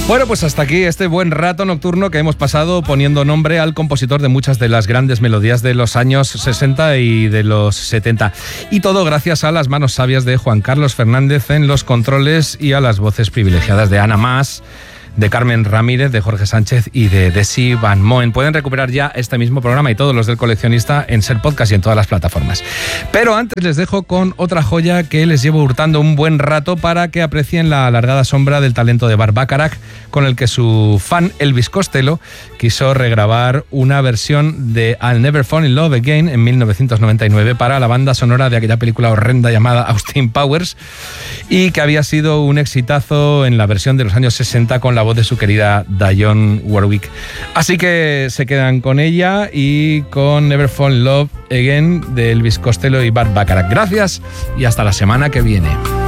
Bueno, pues hasta aquí este buen rato nocturno que hemos pasado poniendo nombre al compositor de muchas de las grandes melodías de los años 60 y de los 70. Y todo gracias a las manos sabias de Juan Carlos Fernández en los controles y a las voces privilegiadas de Ana Mas, de Carmen Ramírez, de Jorge Sánchez y de Desi Van Moen. Pueden recuperar ya este mismo programa y todos los del Coleccionista en Ser Podcast y en todas las plataformas. Pero antes les dejo con otra joya que les llevo hurtando un buen rato para que aprecien la alargada sombra del talento de Burt Bacharach, con el que su fan Elvis Costello quiso regrabar una versión de I'll Never Fall in Love Again en 1999 para la banda sonora de aquella película horrenda llamada Austin Powers, y que había sido un exitazo en la versión de los años 60 con la voz de su querida Dionne Warwick. Así que se quedan con ella y con Never Fall in Love Again de Elvis Costello y Burt Bacharach. Gracias y hasta la semana que viene.